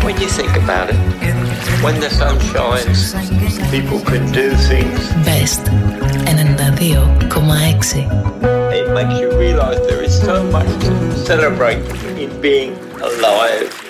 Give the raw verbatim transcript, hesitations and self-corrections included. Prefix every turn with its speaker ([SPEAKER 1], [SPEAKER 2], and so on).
[SPEAKER 1] When you think about it, when the sun shines, people can do things.
[SPEAKER 2] Best ενενήντα δύο κόμμα έξι.
[SPEAKER 1] It makes you realize there is so much to celebrate in being alive.